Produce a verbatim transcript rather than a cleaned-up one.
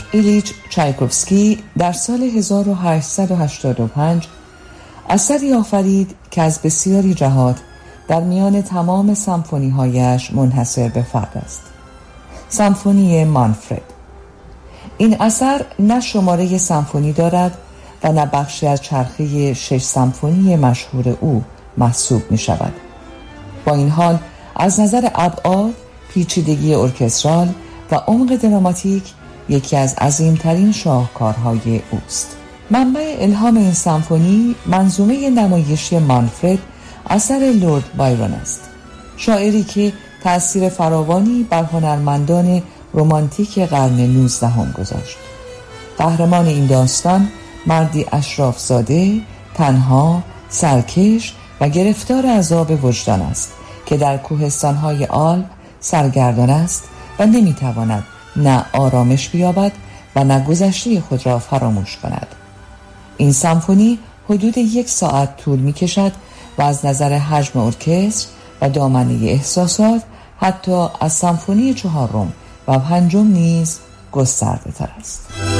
ایلیچ چایکوفسکی در سال هزار و هشتصد و هشتاد و پنج اثری آفرید که از بسیاری جهات در میان تمام سمفونی‌هایش منحصر به فرد است. سمفونی مانفرد. این اثر نه شماره سمفونی دارد و نه بخشی از چرخه شش سمفونی مشهور او محسوب می شود. با این حال از نظر ابعاد، پیچیدگی ارکسترال و عمق دراماتیک یکی از عظیمترین شاهکارهای اوست. منبع الهام این سمفونی منظومه نمایشی مانفرد اثر لرد بایرون است، شاعری که تأثیر فراوانی بر هنرمندان رمانتیک قرن نوزدهم گذاشت. قهرمان این داستان مردی اشراف زاده، تنها، سرکش و گرفتار عذاب وجدان است که در کوهستان‌های آلپ سرگردان است و نمی‌تواند نه آرامش بیابد و نه گذشته خود را فراموش کند. این سمفونی حدود یک ساعت طول می‌کشد و از نظر حجم ارکستر و دامنه احساسات حتی از سمفونی چهارم و پنجم نیز گسترده تر است.